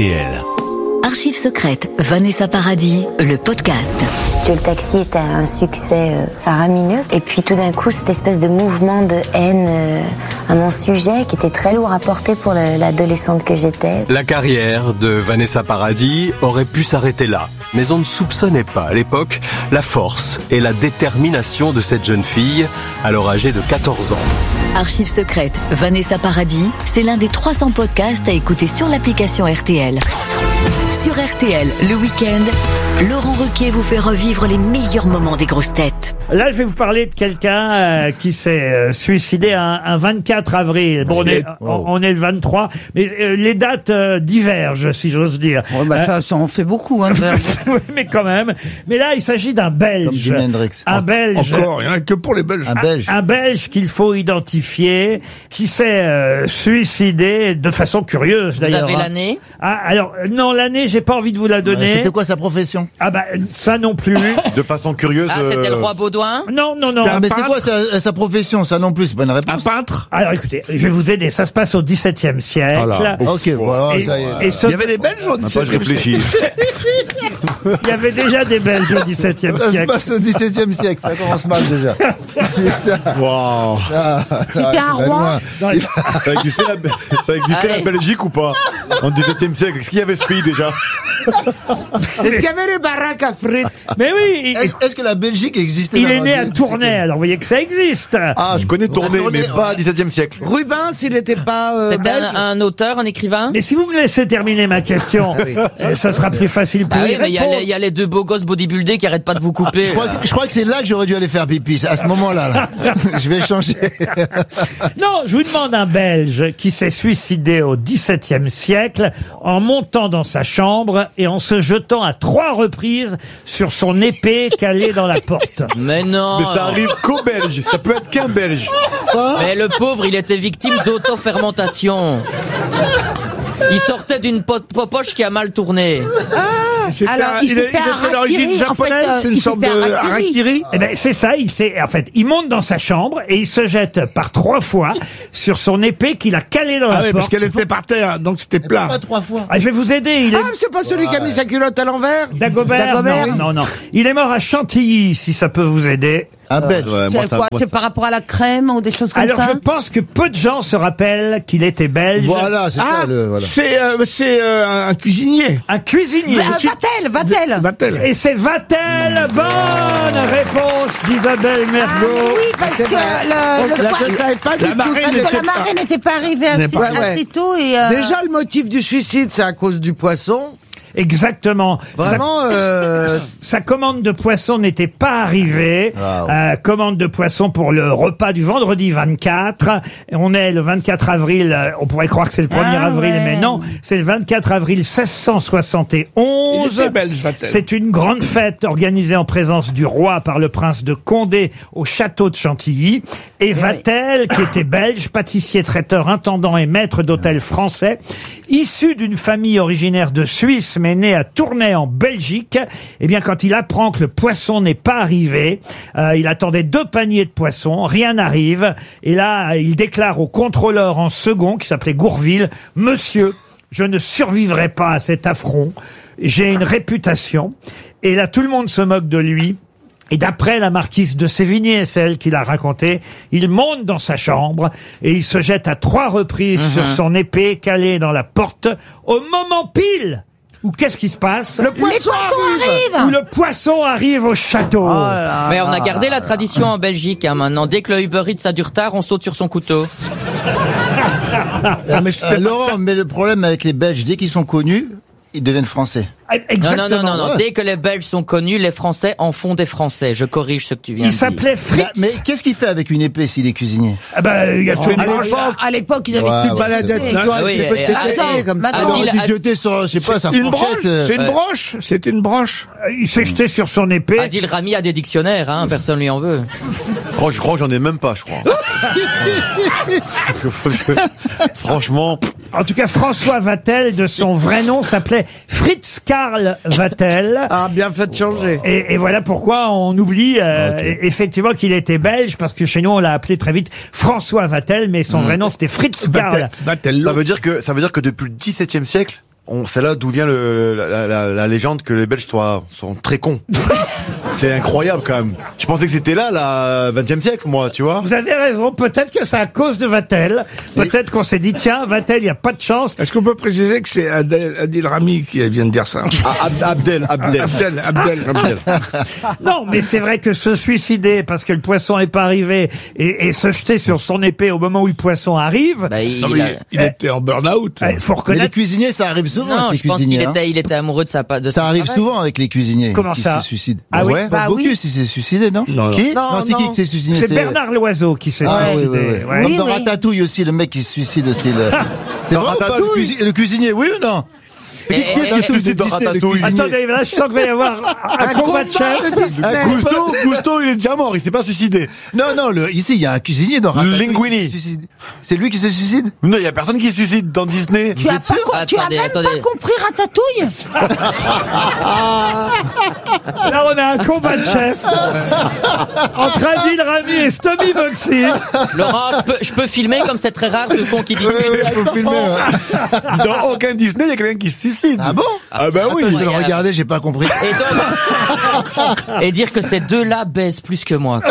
RTL. Archives secrètes, Vanessa Paradis, le podcast. Le taxi était un succès faramineux. Et puis tout d'un coup, cette espèce de mouvement de haine à mon sujet qui était très lourd à porter pour l'adolescente que j'étais. La carrière de Vanessa Paradis aurait pu s'arrêter là. Mais on ne soupçonnait pas à l'époque la force et la détermination de cette jeune fille, alors âgée de 14 ans. Archives secrètes, Vanessa Paradis, c'est l'un des 300 podcasts à écouter sur l'application RTL. Sur RTL, le week-end, Laurent Ruquier vous fait revivre les meilleurs moments des grosses têtes. Là, je vais vous parler de quelqu'un qui s'est suicidé un 24 avril. Bon, on est le 23, mais les dates divergent, si j'ose dire. Ouais, bah ça en fait beaucoup, hein. Oui, mais quand même. Mais là, il s'agit d'un Belge. Comme Jimi Hendrix. Un Belge. Encore, il n'y en a que pour les Belges. Un Belge qu'il faut identifier, qui s'est suicidé de façon curieuse, d'ailleurs. Vous avez l'année? Alors, non, l'année, j'ai pas envie de vous la donner. C'était quoi sa profession? Ah bah, ça non plus. De façon curieuse. Ah, c'était le roi Baudouin? Non. Mais c'est quoi sa profession? Ça non plus, c'est pas une réponse. Un peintre? Alors écoutez, je vais vous aider. Ça se passe au XVIIe siècle. Voilà. Ok, voilà. Et Il y avait des Belges au XVIIe siècle. réfléchis. il y avait déjà des Belges au XVIIe Ça se siècle. passe au XVIIe siècle, ça commence mal déjà. Wow. C'était un roi? Non, Ça existait la Belgique ou pas? En XVIIe siècle. Est-ce qu'il y avait ce pays déjà? Est-ce qu'il y avait les baraques à frites? mais oui, Est-ce que la Belgique existait? il est né à Tournai. Alors vous voyez que ça existe. Ah, je connais Tournai, mais pas XVIIe siècle. Rubens, il n'était pas C'était un auteur, un écrivain? Mais si vous me laissez terminer ma question, ça sera plus facile pour Ah oui, y mais il répondre. y a les deux beaux gosses bodybuildés qui arrêtent pas de vous couper. Je crois que c'est là que j'aurais dû aller faire pipi, c'est à ce moment-là. Là. Je vais changer. Non, je vous demande un Belge qui s'est suicidé au XVIIe siècle en montant dans sa chambre et en se jetant à 3 reprises sur son épée calée dans la porte. Mais non. Mais ça arrive qu'aux Belges. Ça peut être qu'un Belge. Mais le pauvre, il était victime d'auto-fermentation. Il sortait d'une popoche qui a mal tourné. Il était d'origine japonaise, c'est une sorte de harakiri. Eh ben, c'est ça, il monte dans sa chambre et il se jette par 3 fois sur son épée qu'il a calée dans la Ah oui, porte. parce qu'elle était par terre, donc c'était plat. Pas 3 fois. Ah, je vais vous aider, c'est pas celui qui a mis sa culotte à l'envers? Dagobert. Non. Il est mort à Chantilly, si ça peut vous aider. Un Belge. C'est par rapport à la crème ou des choses comme Alors, ça? je pense que peu de gens se rappellent qu'il était belge. Voilà, c'est ça le. Voilà. C'est un cuisinier. Un cuisinier. Vatel. Et c'est Vatel. Bonne réponse d'Isabelle Mergo. Oui, parce que La marraine n'était pas arrivée assez tôt et Déjà, le motif du suicide, c'est à cause du poisson. Exactement. Vraiment, Sa commande de poisson n'était pas arrivée. Wow. Commande de poisson pour le repas du vendredi 24. On est le 24 avril. On pourrait croire que c'est le 1er avril, mais non. C'est le 24 avril 1671. Il était belge, Vatel. C'est une grande fête organisée en présence du roi par le prince de Condé au château de Chantilly. Et Vatel, qui était belge, pâtissier, traiteur, intendant et maître d'hôtel français, issu d'une famille originaire de Suisse, mais né à Tournai en Belgique, eh bien, quand il apprend que le poisson n'est pas arrivé, il attendait 2 paniers de poissons, rien n'arrive, et là, il déclare au contrôleur en second, qui s'appelait Gourville, « Monsieur, je ne survivrai pas à cet affront, j'ai une réputation. » Et là, tout le monde se moque de lui. Et d'après la marquise de Sévigné, celle qui l'a raconté, il monte dans sa chambre et il se jette à 3 reprises sur son épée calée dans la porte au moment pile où qu'est-ce qui se passe? le poisson arrive. Où le poisson arrive au château. Mais on a gardé la tradition en Belgique maintenant. Dès que le Uber Eats a du retard, on saute sur son couteau. Laurent, mais le problème avec les Belges, dès qu'ils sont connus, ils deviennent français. Exactement. Non. Dès que les Belges sont connus, les Français en font des Français. Je corrige ce que tu viens de Il dire. s'appelait Fritz. Mais qu'est-ce qu'il fait avec une épée s'il est cuisinier? Ah ben, il a fait une À l'époque, ils avaient Ouais, tout ouais, baladé. Ah oui, comme ça. Alors, on a dû jeter sur, je sais pas, sa Une fourchette. broche. C'est une broche. C'est une broche. Il s'est jeté sur son épée. Adil Rami a des dictionnaires, hein, personne lui en veut. Je crois que j'en ai même pas, je crois. Franchement. En tout cas, François Vatel, de son vrai nom, s'appelait Fritz Karl Vatel. Ah, bien fait de changer. Et voilà pourquoi on oublie effectivement qu'il était belge, parce que chez nous on l'a appelé très vite François Vatel, mais son vrai nom c'était Fritz Karl. Ça veut dire que depuis le XVIIe siècle, c'est là d'où vient la légende que les Belges sont très cons. C'est incroyable quand même. Je pensais que c'était là, la 20e siècle, moi, tu vois. Vous avez raison, peut-être que c'est à cause de Vatel. Peut-être qu'on s'est dit, tiens, Vatel, il n'y a pas de chance. Est-ce qu'on peut préciser que c'est Adil Rami qui vient de dire ça? Abdel. Non, mais c'est vrai que se suicider parce que le poisson n'est pas arrivé et se jeter sur son épée au moment où le poisson arrive. Bah, Il était en burn-out. Il faut Mais les reconnaître. cuisiniers, ça arrive souvent Non, avec je les pense qu'il cuisiniers. hein. était amoureux de Ça son arrive travail. souvent avec les cuisiniers. Comment qui ça se suicident. Ah oui. Ouais, Bah Bocuse, oui. il s'est suicidé, non? Non. Qui? Non, c'est qui non. qui s'est suicidé? C'est Bernard Loiseau qui s'est Ah, oui, suicidé. oui, oui. Ouais. Comme dans oui. Ratatouille aussi, le mec qui se suicide aussi. C'est Dans vrai ou pas, Ratatouille le cuisinier, oui ou non? Et- Qui est-ce qui se suicide dans Disney, le Ratatouille? Attendez, là, je sens qu'il va y avoir un combat de chef. Gusto, il est déjà mort, il s'est pas suicidé. Non, ici, il y a un cuisinier dans Ratatouille. Linguini. qui se suicide. C'est lui qui se suicide? Non, il y a personne qui se suicide dans Disney. Tu as Attendez, même attendez. pas compris Ratatouille? Là, on a un combat de chef entre Adil Rami et Stomy Boxy. Laurent, je peux filmer comme c'est très rare ce con qui dit. Faut filmer, ouais. Dans aucun Disney, il y a quelqu'un qui se suicide. Ah bon? Ah bah oui. Je vais le regarder, j'ai pas compris. Et dire que ces deux-là baissent plus que moi.